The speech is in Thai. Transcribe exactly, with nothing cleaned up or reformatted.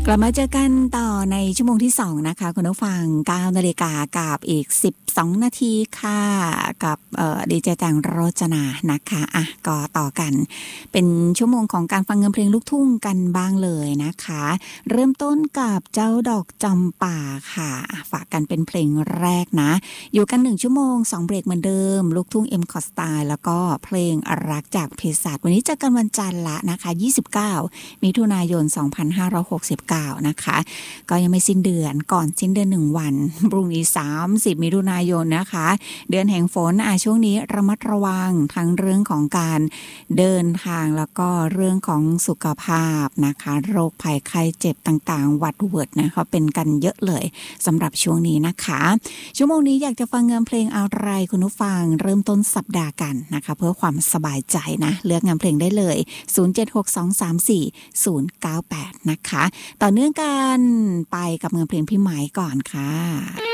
กลับมาเจอกันต่อในชั่วโมงที่สองนะคะคุณผู้ฟังเก้านาฬิกากับอีกสิบสองนาทีค่ะกับเอ่อดีเจแจงโรจนานะคะอ่ะก็ต่อกันเป็นชั่วโมงของการฟังเงินเพลงลูกทุ่งกันบ้างเลยนะคะเริ่มต้นกับเจ้าดอกจำป่าค่ะฝากกันเป็นเพลงแรกนะอยู่กันหนึ่งชั่วโมงสองเบรกเหมือนเดิมลูกทุ่ง M คอ Style แล้วก็เพลงรักจากเภสัชวันนี้เจอกันวันจันทร์ละนะคะยี่สิบเก้ามิถุนายนสองพันห้าร้อยหกสิบเก้านะคะก็ยังไม่สิ้นเดือนก่อนสิ้นเดือนหนึ่งวันพรุ่งนี้สามสิบมิถุนายนนะคะเดือนแห่งฝนอ่ะช่วงนี้ระมัดระวังทั้งเรื่องของการเดินทางแล้วก็เรื่องของสุขภาพนะคะโรคภัยไข้เจ็บต่างๆหวัดเวิร์ดนะคะเป็นกันเยอะเลยสำหรับช่วงนี้นะคะชั่วโมงนี้อยากจะฟังเงินเพลงอะไรคุณผู้ฟังเริ่มต้นสัปดาห์กันนะคะเพื่อความสบายใจนะเลือกงานเพลงได้เลยศูนย์ เจ็ด หก สอง สาม สี่ ศูนย์ เก้า แปดนะคะต่อเนื่องกันไปกับเงินเพลงพี่ไหมก่อนค่ะ